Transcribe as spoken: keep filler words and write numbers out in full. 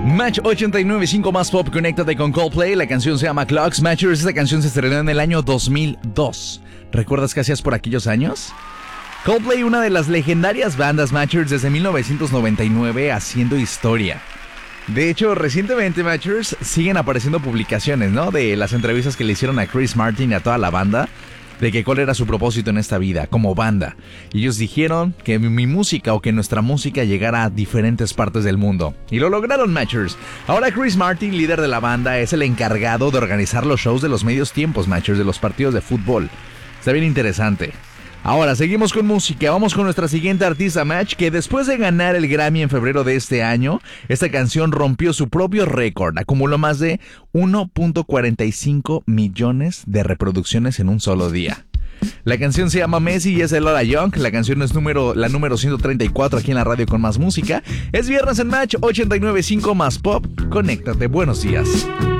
Match ochenta y nueve punto cinco más pop, conéctate con Coldplay. La canción se llama Clocks. Matchers, esta canción se estrenó en el año dos mil dos. ¿Recuerdas qué hacías por aquellos años? Coldplay, una de las legendarias bandas Matchers desde mil novecientos noventa y nueve, haciendo historia. De hecho, recientemente Matchers siguen apareciendo publicaciones, ¿no? De las entrevistas que le hicieron a Chris Martin y a toda la banda, de que cuál era su propósito en esta vida, como banda. Y ellos dijeron que mi música o que nuestra música llegara a diferentes partes del mundo. Y lo lograron, Matchers. Ahora Chris Martin, líder de la banda, es el encargado de organizar los shows de los medios tiempos, Matchers, de los partidos de fútbol. Está bien interesante. Ahora, seguimos con música. Vamos con nuestra siguiente artista, Match, que después de ganar el Grammy en febrero de este año, esta canción rompió su propio récord. Acumuló más de uno punto cuarenta y cinco millones de reproducciones en un solo día. La canción se llama Messi y es de Lola Young. La canción es número, la número ciento treinta y cuatro aquí en la radio con más música. Es viernes en Match ochenta y nueve punto cinco más pop. Conéctate. Buenos días.